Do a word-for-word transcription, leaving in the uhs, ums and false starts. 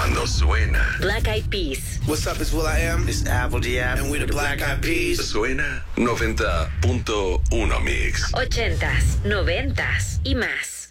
Cuando suena Black Eyed Peas. What's up, it's will.i.am. It's Apple Diab. And we're the Black Eyed Peas. Suena noventa punto uno Mix. Ochentas, noventas y más.